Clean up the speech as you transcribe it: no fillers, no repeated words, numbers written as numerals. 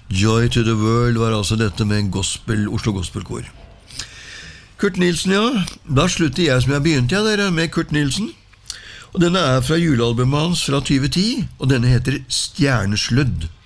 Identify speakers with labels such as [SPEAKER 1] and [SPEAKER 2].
[SPEAKER 1] Joy to the World var altså dette med en Oslo Gospelkor. Kurt Nilsen, ja. Da slutter jeg som jeg begynte, ja, dere, med Kurt Nilsen. Og denne fra julealbumet hans fra 2010, og denne heter Stjernesludd.